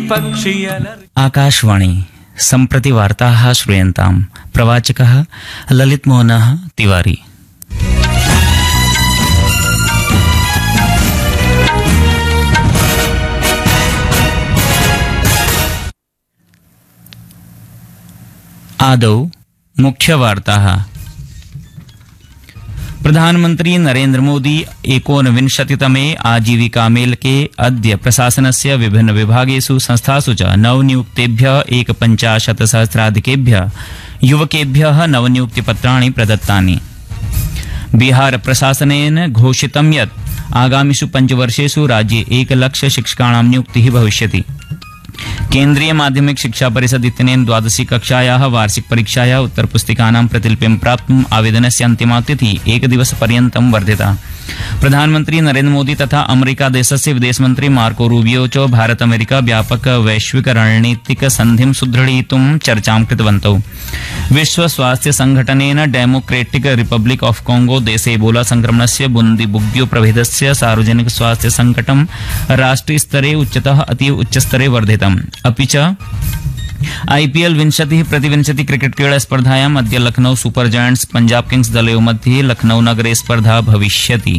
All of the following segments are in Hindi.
आकाशवाणी सम्प्रति वार्ताः श्रूयन्ताम्। प्रवाचकः ललितमोहनः तिवारी। आदौ मुख्यवार्ताः। प्रधानमन्त्री नरेन्द्र मोदी 29तमे आजीविकामेलके अद्य प्रशासनस्य विभिन्न विभागेषु संस्थासु च नवनियुक्तेभ्यः 51,000 युवकेभ्यः नवनियुक्तिपत्राणि प्रदत्तानि। बिहार प्रशासनेन घोषितं यत् आगामिषु 5 वर्षेषु राज्ये 1 लाख शिक्षकाणां नियुक्तिः भविष्यति। केन्द्रीय माध्यमिक शिक्षा परिषद इत्यनेन 12वी कक्षायाः वार्षिक परीक्षायाः उत्तरपुस्तिकानां प्रतिलिपिं प्राप्तुम् आवेदनस्य अन्तिमा तिथिः एकदिवसपर्यन्तं वर्धिता। प्रधानमन्त्री नरेन्द्र मोदी तथा अमेरिका देशस्य विदेशमन्त्री मार्को रूबियो च भारत अमेरिका व्यापक वैश्विक रणनीतिक सन्धिं सुदृढयितुं चर्चां कृतवन्तौ। विश्व स्वास्थ्य संघटनेन डेमोक्रेटिक रिपब्लिक ऑफ कांगो देशे एबोला संक्रमणस्य बुंदीबुग्यो प्रभेदस्य सार्वजनिक स्वास्थ्य संकटं राष्ट्रीय स्तरे उच्चतः अतीव उच्चस्तरे वर्धितम्। अपि च आईपीएल 20-20 क्रिकेट क्रीडा स्पर्धायाम् अद्य Lucknow super giants Punjab Kings दलयोः मध्ये लखनऊ नगरे स्पर्धा भविष्यति।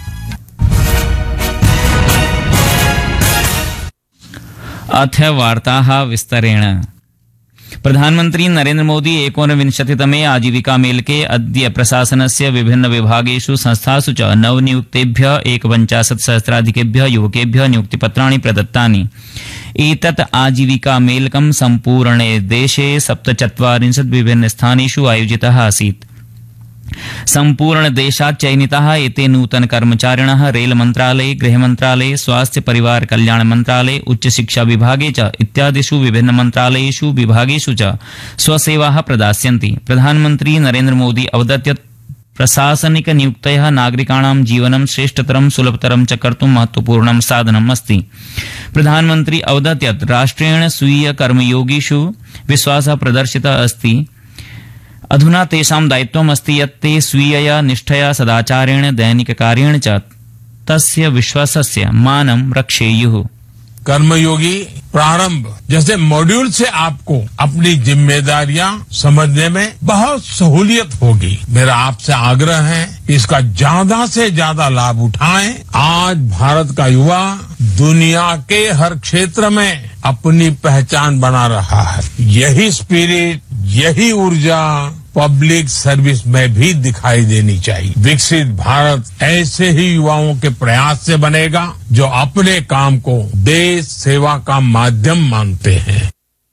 अथ वार्ताः विस्तरेण। प्रधानमन्त्री नरेन्द्र मोदी 29तमे आजीविकामेलके अद्य प्रशासनस्य विभिन्न विभागेषु संस्थासु च नवनियुक्तेभ्यः 51,000 युवकेभ्यः नियुक्तिपत्राणि प्रदत्तानि। एतत् आजीविकामेलकं सम्पूर्णे देशे 47 विभिन्न स्थानेषु आयोजितः आसीत्। सम्पूर्ण देशात् चयनिताः एते नूतन कर्मचारिणः रेल मन्त्रालये, गृह मन्त्रालये, स्वास्थ्य परिवार कल्याण मन्त्रालये, उच्च शिक्षा विभागे च इत्यादिषु विभिन्न मन्त्रालयेषु विभागेषु च स्वसेवाः प्रदास्यन्ति। प्रधानमन्त्री नरेन्द्र मोदी अवदत् यत् प्रशासनिक नियुक्तयः नागरिकाणां जीवनं श्रेष्ठतरं सुलभतरं च कर्तुं महत्वपूर्णं साधनम् अस्ति। प्रधानमन्त्री अवदत् यत् राष्ट्रेण स्वीय कर्मयोगिषु विश्वासः प्रदर्शितः अस्ति। अधुना तेषां दायित्वम् अस्ति यत् ते स्वीयया निष्ठया सदाचारेण दैनिककार्येण च तस्य विश्वासस्य मानं रक्षेयुः। कर्मयोगी प्रारंभ जैसे मॉड्यूल से आपको अपनी जिम्मेदारियां समझने में बहुत सहूलियत होगी। मेरा आपसे आग्रह है इसका ज्यादा से ज्यादा लाभ उठाएं। आज भारत का युवा दुनिया के हर क्षेत्र में अपनी पहचान बना रहा है। यही स्पिरिट, यही ऊर्जा पब्लिक सर्विस में भी दिखाई देनी चाहिए। विकसित भारत ऐसे ही युवाओं के प्रयास से बनेगा जो अपने काम को देश सेवा का माध्यम मानते हैं।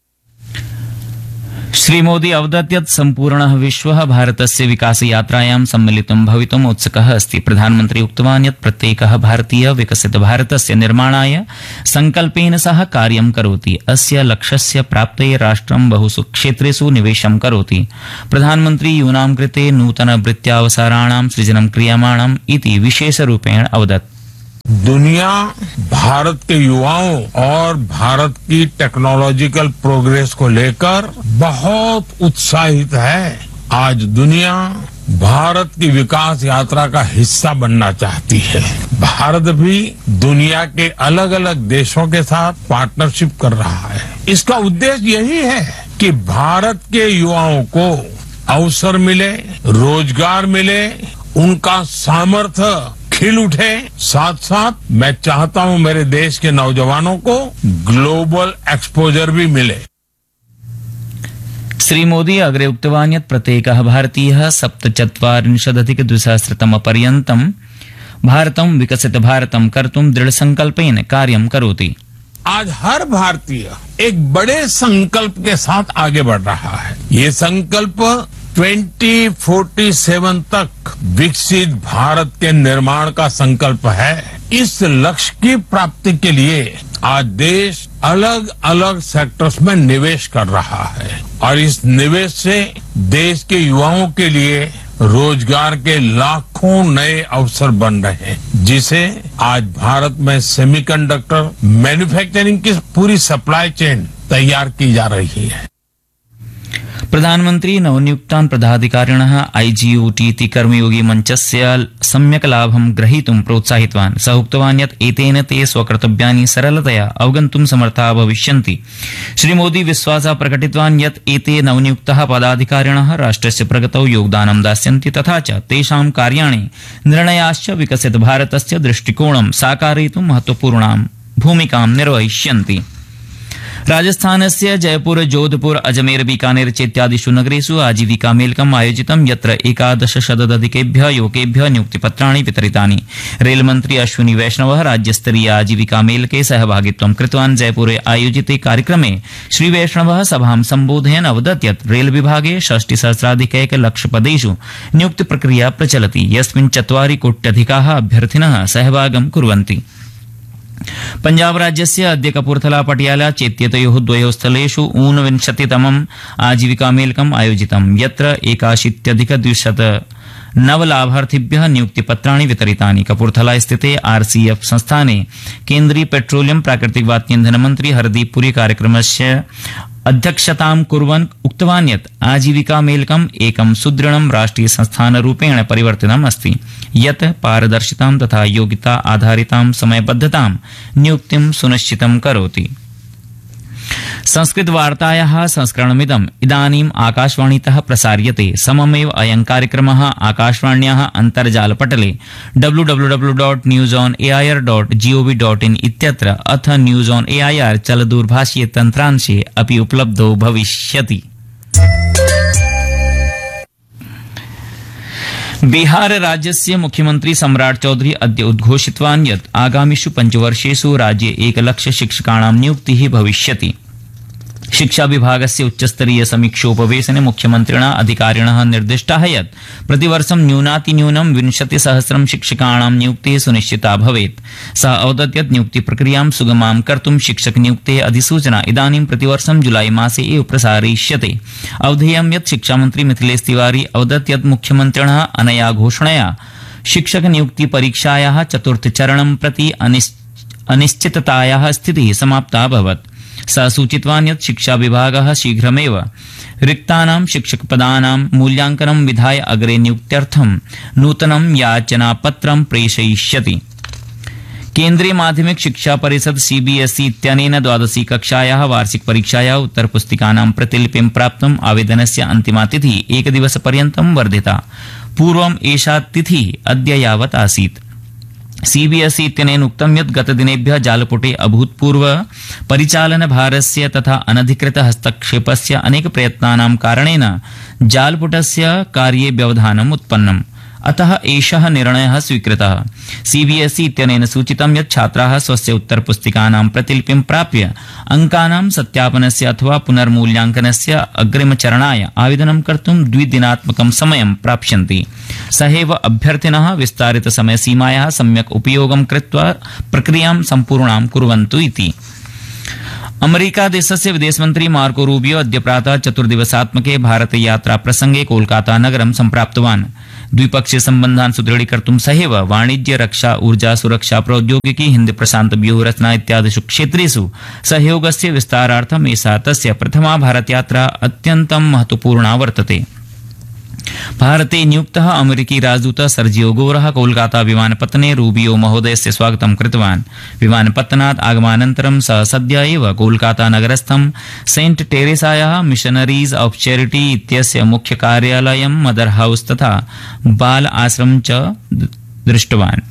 श्रीमोदी अवदत् यत् सम्पूर्णः विश्वः भारतस्य विकासयात्रायां सम्मिलितं भवितुम् उत्सुकः अस्ति। प्रधानमन्त्री उक्तवान् यत् प्रत्येकः भारतीयः विकसित भारतस्य निर्माणाय संकल्पेन सह कार्यं करोति। अस्य लक्ष्यस्य प्राप्तये राष्ट्रं बहुषु क्षेत्रेषु निवेशं करोति। प्रधानमन्त्री यूनां कृते नूतनवृत्त्यावसराणां सृजनं क्रियमाणम् इति विशेषरूपेण अवदत्। दुनिया भारत के युवाओं और भारत की टेक्नोलॉजिकल प्रोग्रेस को लेकर बहुत उत्साहित है। आज दुनिया भारत की विकास यात्रा का हिस्सा बनना चाहती है। भारत भी दुनिया के अलग अलग देशों के साथ पार्टनरशिप कर रहा है। इसका उद्देश्य यही है कि भारत के युवाओं को अवसर मिले, रोजगार मिले, उनका सामर्थ्य खिल उठे। साथ साथ मैं चाहता हूं मेरे देश के नौजवानों को ग्लोबल एक्सपोजर भी मिले। श्रीमोदी अग्रे उक्तवान् यत् प्रत्येकः भारतीयः 47,200 भारतं विकसित भारतं कर्तुं दृढ़संकल्पेन कार्यं करोति। आज हर भारतीय एक बड़े संकल्प के साथ आगे बढ़ रहा है। ये संकल्प 2047 तक विकसित भारत के निर्माण का संकल्प है। इस लक्ष्य की प्राप्ति के लिए आज देश अलग अलग सेक्टर्स में निवेश कर रहा है और इस निवेश से देश के युवाओं के लिए रोजगार के लाखों नए अवसर बन रहे हैं, जिसे आज भारत में सेमीकंडक्टर मैन्युफैक्चरिंग की पूरी सप्लाई चेन तैयार की जा रही है। प्रधानमन्त्री नवनियुक्तान् पदाधिकारिणः IGOT इति कर्मयोगी मञ्चस्य सम्यक् लाभं ग्रहीतुं प्रोत्साहितवान्। सः उक्तवान् यत् एतेन ते स्वकर्तव्यानि सरलतया अवगन्तुं समर्थाः भविष्यन्ति। श्रीमोदी विश्वासः प्रकटितवान् यत् एते नवनियुक्ताः पदाधिकारिणः राष्ट्रस्य प्रगतौ योगदानं दास्यन्ति तथा च तेषां कार्याणि निर्णयाश्च विकसित भारतस्य दृष्टिकोणं साकारयितुं महत्वपूर्णां भूमिकां निर्वहिष्यन्ति। राजस्थानस्य जयपुर जोधपुर अजमेर बीकानेर चेत्यादिषु नगरेषु आजीविका मेलकम् आयोजितं यत्र 11,000 युवकेभ्यः नियुक्तिपत्राणि वितरितानि। रेलमन्त्री अश्विनी वैष्णवः राज्यस्तरीय आजीविका मेलके सहभागित्वं कृतवान्। जयपुरे आयोजिते कार्यक्रमे श्रीवैष्णवः सभां सम्बोधयन् अवदत् यत् रेलविभागे 60,000 नियुक्तिप्रक्रिया प्रचलति, यस्मिन् 4 कोट्यधिकाः अभ्यर्थिनः सहभागं कुर्वन्ति। पंजाब राज्यस्य अद्य कपूरथला पटियाला चेत्यतयोः द्वयोः स्थलेषु 49तमम् आजीविकामेलकम् आयोजितं, यत्र 81,200 नवलाभार्थिभ्यः नियुक्तिपत्राणि वितरितानि। कपूरथला स्थिते RCF संस्थाने केन्द्रीय पेट्रोलियम प्राकृतिक वात ईंधन मंत्री हरदीप पुरी कार्यक्रमस्य अध्यक्षतां कुर्वन् उक्तवान् यत् आजीविकामेलकम् एकं सुदृढं राष्ट्रिय संस्थानरूपेण परिवर्तितम् अस्ति, यत् पारदर्शितां तथा योग्यता आधारितां समयबद्धतां नियुक्तिं सुनिश्चितं करोति। संस्कृतवार्तायाः संस्करणमिदम् इदानीम् आकाशवाणीतः प्रसार्यते। सममेव अयं कार्यक्रमः आकाशवाण्याः अन्तर्जालपटले www.newsonair.gov.in इत्यत्र अथ न्यूज ऑन एआईआर चलदूरभाषीय तन्त्रांशे अपि उपलब्धो भविष्यति। बिहार राज्यस्य मुख्यमन्त्री सम्राट चौधरी अद्य उद्घोषितवान् यत् आगामिषु 5 वर्षेषु राज्ये 1 लाख शिक्षकाणां नियुक्तिः भविष्यति। शिक्षा विभागस्य उच्चस्तरीय समीक्षोपवेशने मुख्यमन्त्रिणा अधिकारिणः निर्दिष्टाः यत् प्रतिवर्षं न्यूनातिन्यूनं 20,000 शिक्षकाणां नियुक्तिः सुनिश्चिता भवेत्। सः अवदत् यत् नियुक्तिप्रक्रियां सुगमां कर्तुं शिक्षकनियुक्तेः अधिसूचना इदानीं प्रतिवर्षं जुलाई मासे एव प्रसारयिष्यते। अवधेयं यत् शिक्षामन्त्री मिथिलेश तिवारी अवदत् यत् मुख्यमन्त्रिणः अनया घोषणया शिक्षकनियुक्तिपरीक्षायाः 4th चरणं प्रति अनिश्चिततायाः स्थितिः समाप्ता अभवत्। सः सूचितवान् यत् शिक्षा विभागः शीघ्रमेव रिक्तानां शिक्षकपदानां मूल्यांकनं विधाय अग्रे नियुक्त्यर्थं नूतनं याचनापत्रं प्रेषयिष्यति। केन्द्रीय माध्यमिक शिक्षा परिषद CBSE इत्यनेन 12वी कक्षायाः वार्षिक परीक्षायाः उत्तरपुस्तिकानां प्रतिलिपिं प्राप्तुम् आवेदनस्य अन्तिमा तिथिः 1 दिवसपर्यन्तं वर्धिता। पूर्वम् एषा तिथिः अद्य यावत् आसीत्। CBSE इत्यनेन उक्तं यत् गतदिनेभ्यः जालपुटे अभूतपूर्व परिचालनभारस्य तथा अनधिकृत हस्तक्षेपस्य अनेक प्रयत्नानां कारणेन जालपुटस्य कार्ये व्यवधानम् उत्पन्नम्, अतः एषः निर्णयः स्वीकृतः। CBSE इत्यनेन सूचितं यत् छात्राः स्वस्य उत्तरपुस्तिकानां प्रतिलिपिं प्राप्य अंकानां सत्यापनस्य अथवा पुनर्मूल्यांकनस्य अग्रिमचरणाय आवेदनं कर्तुं 2 दिनात्मकं समयं प्राप्स्यन्ति। सहैव अभ्यर्थिनः विस्तारितसमयसीमायाः सम्यक् उपयोगं कृत्वा प्रक्रियां सम्पूर्णां कुर्वन्तु इति। अमेरिका देशस्य विदेशमन्त्री मार्को रूबियो अद्य प्रातः 4 दिवसात्मके भारतयात्रा प्रसंगे कोलकाता नगरं सम्प्राप्तवान्। द्विपक्षीय सम्बन्धान् सुदृढीकर्तुं सहैव वाणिज्य, रक्षा, ऊर्जा, सुरक्षा, प्रौद्योगिकी, हिंद प्रशांत व्यूहरचना इत्यादिषु क्षेत्रेषु सहयोगस्य विस्तारार्थम् एषा तस्य प्रथमा भारतयात्रा अत्यन्तं महत्वपूर्णा वर्तते। भारते नियुक्तः अमेरिकी राजदूतः सर्जियो गोरः कोलकाता विमानपत्तने रूबियो महोदयस्य स्वागतं कृतवान्। विमानपत्तनात् आगमनानन्तरं सः सद्य एव Kolkata नगरस्थं Saint टेरेसायाः missionaries of charity इत्यस्य मुख्य कार्यालयं, मदर हाउस तथा बाल आश्रमं च दृष्टवान्।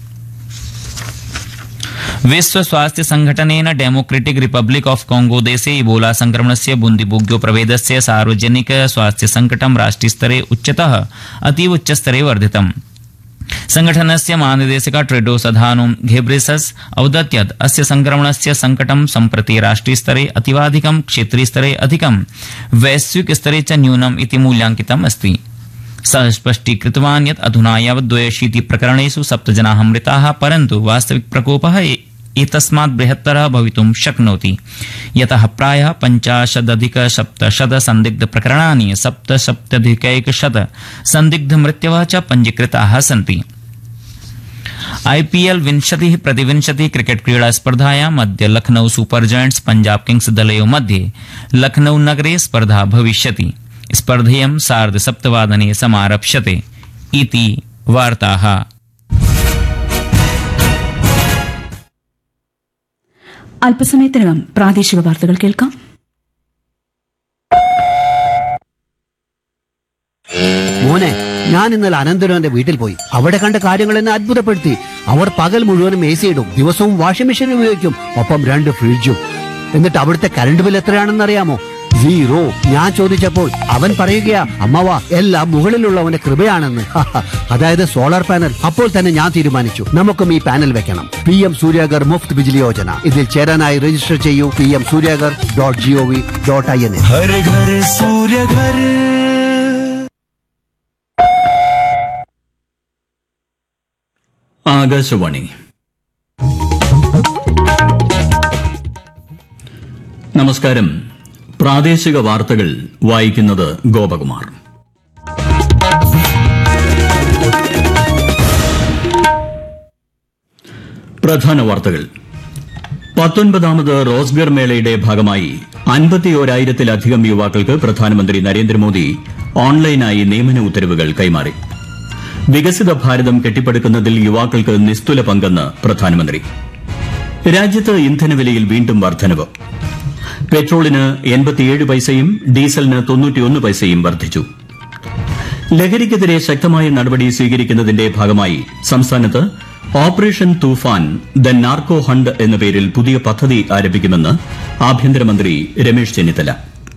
विश्व स्वास्थ्य संघटनेन डेमोक्रेटिक रिपब्लिक ऑफ कांगो देशे इबोला संक्रमणस्य बुंदीबुग्यो प्रभेदस्य सार्वजनिक स्वास्थ्य संकटं राष्ट्रियस्तरे उच्चतः अतीव उच्चस्तरे वर्धितम्। संघटनस्य महानिदेशकः टेड्रोस अधानोम घेब्रेसस अवदत् यत् अस्य संक्रमणस्य संकटं सम्प्रति राष्ट्रियस्तरे अतीवाधिकं, क्षेत्रीयस्तरे अधिकं, वैश्विकस्तरे च न्यूनम् इति मूल्याङ्कितम् अस्ति। सः स्पष्टीकृतवान् यत् अधुना यावत् 62 प्रकरणेषु 7 जनाः मृताः, परन्तु वास्तविक प्रकोपः एतस्मात् बृहत्तरः भवितुं शक्नोति, यतः प्रायः 50,700 संदिग्धप्रकरणानि, 77,100 संदिग्धमृत्यवः च पञ्जीकृताः सन्ति। IPL 20-20 क्रिकेट क्रीडा स्पर्धायाम् अद्य Lucknow super giants Punjab Kings दलयोः मध्ये लखनऊ नगरे स्पर्धा भविष्यति। स्पर्धेयं 7:30 समारप्स्यते इति वार्ताः। അല്പസമയത്തിനകം പ്രാദേശിക വാർത്തകൾ കേൾക്കാം. മോനെ, ഞാൻ ഇന്നലെ അനന്തരവന്റെ വീട്ടിൽ പോയി. അവിടെ കണ്ട കാര്യങ്ങൾ എന്നെ അത്ഭുതപ്പെടുത്തി. അവർ പകൽ മുഴുവനും AC ഇടും, ദിവസവും വാഷിംഗ് മെഷീൻ ഉപയോഗിക്കും, ഒപ്പം 2 ഫ്രിഡ്ജും. എന്നിട്ട് അവിടുത്തെ കറണ്ട് ബിൽ എത്രയാണെന്ന് അറിയാമോ? 0. ഞാൻ ചോദിച്ചപ്പോൾ അവൻ പറയുകയാ, അമ്മവാ എല്ലാം മുകളിലുള്ളവന്റെ കൃപയാണെന്ന്. അതായത് സോളാർ പാനൽ. അപ്പോൾ തന്നെ ഞാൻ തീരുമാനിച്ചു, നമുക്കും ഈ പാനൽ വെക്കണം. PM സൂര്യാഗർ മുഫ്ത് ബിജ്ലി യോജന. ഇതിൽ ചേരാനായി രജിസ്റ്റർ ചെയ്യൂ pmsuryagar.gov.in. ആകാശവാണി. നമസ്കാരം. പ്രാദേശിക വാർത്തകൾ വായിക്കുന്നത് ഗോപകുമാർ. പ്രധാന വാർത്തകൾ. 19ാമത് റോസ്ഗർ മേളയുടെ ഭാഗമായി 51,000-ത്തിലധികം യുവാക്കൾക്ക് പ്രധാനമന്ത്രി നരേന്ദ്രമോദി ഓൺലൈനായി നിയമന ഉത്തരവുകൾ കൈമാറി. വികസിത ഭാരതം കെട്ടിപ്പടുക്കുന്നതിൽ യുവാക്കൾക്ക് നിസ്തുല പങ്കെന്ന് പ്രധാനമന്ത്രി. രാജ്യത്ത് ഇന്ധനവിലയിൽ വീണ്ടും വർധനവ്. പെട്രോളിന് 87 പൈസയും ഡീസലിന് 91 പൈസയും വർദ്ധിച്ചു. ലഹരിക്കെതിരെ ശക്തമായ നടപടി സ്വീകരിക്കുന്നതിന്റെ ഭാഗമായി സംസ്ഥാനത്ത് operation Toofan the narco hunt എന്ന പേരിൽ പുതിയ പദ്ധതി ആരംഭിക്കുമെന്ന് ആഭ്യന്തരമന്ത്രി രമേശ് ചെന്നിത്തല.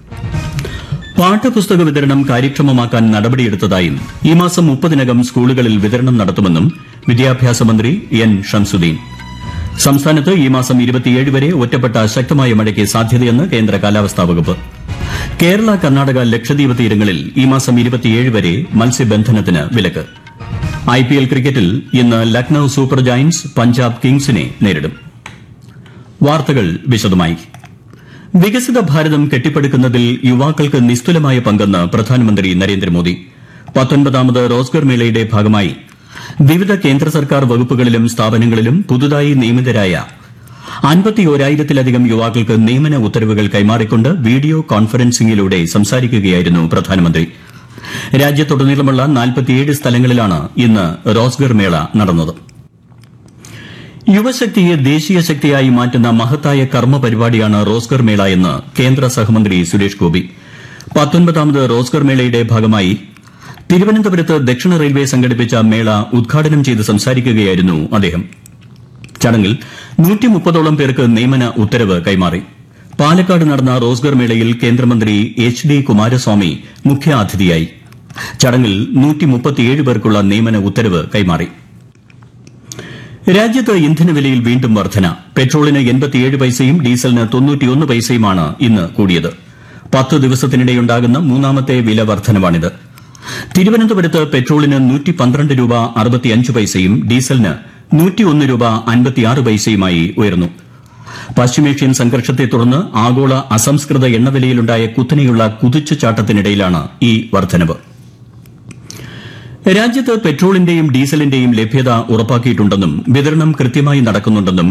പാഠപുസ്തക വിതരണം കാര്യക്ഷമമാക്കാൻ നടപടിയെടുത്തതായും ഈ മാസം 30-നകം സ്കൂളുകളിൽ വിതരണം നടത്തുമെന്നും വിദ്യാഭ്യാസ മന്ത്രി എൻ ഷംസുദ്ദീൻ. സംസ്ഥാനത്ത് ഈ മാസം 27 വരെ ഒറ്റപ്പെട്ട ശക്തമായ മഴയ്ക്ക് സാധ്യതയെന്ന് കേന്ദ്ര കാലാവസ്ഥാ വകുപ്പ്. കേരള, കർണാടക, ലക്ഷദ്വീപ് തീരങ്ങളിൽ ഈ മാസം 27 വരെ മത്സ്യബന്ധനത്തിന് വിലക്ക്. IPL ക്രിക്കറ്റിൽ ഇന്ന് ലക്നൌ സൂപ്പർ ജയന്റ്സ് പഞ്ചാബ് കിങ്സിനെ നേരിടും. വാർത്തകൾ വിശദമായി. വികസിത ഭാരതം കെട്ടിപ്പടുക്കുന്നതിൽ യുവാക്കൾക്ക് നിസ്തുലമായ പങ്കെന്ന് പ്രധാനമന്ത്രി നരേന്ദ്രമോദി. 19ാമത് റോസ്ഗർ മേളയുടെ ഭാഗമായി വിവിധ കേന്ദ്ര സർക്കാർ വകുപ്പുകളിലും സ്ഥാപനങ്ങളിലും പുതുതായി നിയമിതരായ 51,000-ത്തിലധികം യുവാക്കൾക്ക് നിയമന ഉത്തരവുകൾ കൈമാറിക്കൊണ്ട് വീഡിയോ കോൺഫറൻസിംഗിലൂടെ സംസാരിക്കുകയായിരുന്നു പ്രധാനമന്ത്രി. രാജ്യത്തുടനീളമുള്ള 47 സ്ഥലങ്ങളിലാണ് ഇന്ന് റോസ്ഗർ മേള നടന്നത്. യുവശക്തിയെ ദേശീയ ശക്തിയായി മാറ്റുന്ന മഹത്തായ കർമ്മ പരിപാടിയാണ് റോസ്ഗർ മേള എന്ന് കേന്ദ്ര സഹമന്ത്രി സുരേഷ് ഗോപി. 19ാമത് റോസ്ഗർ മേളയുടെ ഭാഗമായി തിരുവനന്തപുരത്ത് ദക്ഷിണ റെയിൽവേ സംഘടിപ്പിച്ച മേള ഉദ്ഘാടനം ചെയ്ത് സംസാരിക്കുകയായിരുന്നു അദ്ദേഹം. ചടങ്ങിൽ 130ഓളം പേർക്ക് നിയമന ഉത്തരവ് കൈമാറി. പാലക്കാട് നടന്ന റോസ്ഗർ മേളയിൽ കേന്ദ്രമന്ത്രി HD കുമാരസ്വാമി മുഖ്യാതിഥിയായി. ചടങ്ങിൽ 137 പേർക്കുള്ള നിയമന ഉത്തരവ് കൈമാറി. രാജ്യത്ത് ഇന്ധനവിലയിൽ വീണ്ടും വർധന. പെട്രോളിന് 87 പൈസയും ഡീസലിന് 91 പൈസയുമാണ് ഇന്ന് കൂടിയത്. 10 ദിവസത്തിനിടെയുണ്ടാകുന്ന മൂന്നാമത്തെ വില വർധനവാണിത്. തിരുവനന്തപുരത്ത് പെട്രോളിന് 112 രൂപ 65 പൈസയും ഡീസലിന് 101 രൂപ 56 പൈസയുമായി ഉയർന്നു. പശ്ചിമേഷ്യൻ സംഘർഷത്തെ തുടർന്ന് ആഗോള അസംസ്കൃത എണ്ണവിലയിലുണ്ടായ കുത്തനെയുള്ള കുതിച്ചുചാട്ടത്തിനിടയിലാണ് ഈ വർധനവ്. രാജ്യത്ത് പെട്രോളിന്റെയും ഡീസലിന്റെയും ലഭ്യത ഉറപ്പാക്കിയിട്ടുണ്ടെന്നും വിതരണം കൃത്യമായി നടക്കുന്നുണ്ടെന്നും